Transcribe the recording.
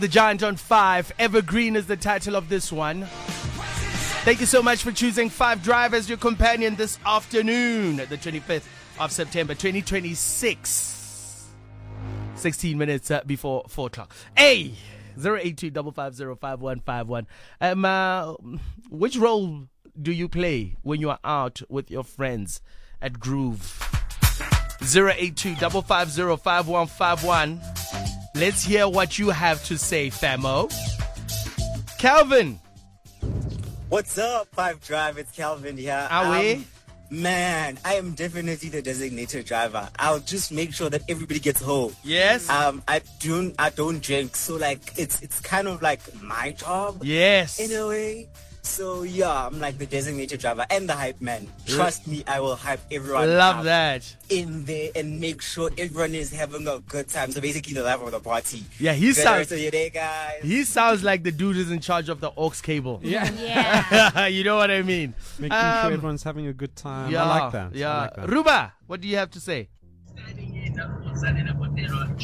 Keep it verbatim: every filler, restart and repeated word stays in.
The Giant on five. Evergreen is the title of this one. Thank you so much for choosing Five Drive as your companion this afternoon, the twenty-fifth of September, twenty twenty-six. sixteen minutes uh, before four o'clock. Hey! zero eight two five five zero five one five one. Um, uh, which role do you play when you are out with your friends at Groove? zero eight two five five zero five one five one. Let's hear what you have to say, famo. Calvin. What's up, Five Drive? It's Calvin here. Are we? Um, man, I am definitely the designated driver. I'll just make sure that everybody gets home. Yes. Um, I don't, I don't drink, so like it's it's kind of like my job. Yes. In a way. So yeah, I'm like the designated driver and the hype man. Trust me, I will hype everyone. Love out that. in there and make sure everyone is having a good time. So basically, the life of the party. Yeah, he Good sounds. rest of your day, guys. He sounds like the dude who's in charge of the aux cable. Yeah. Yeah. You know what I mean? Making Um, sure everyone's having a good time. Yeah, I like that. Yeah. I like that. Ruba, what do you have to say?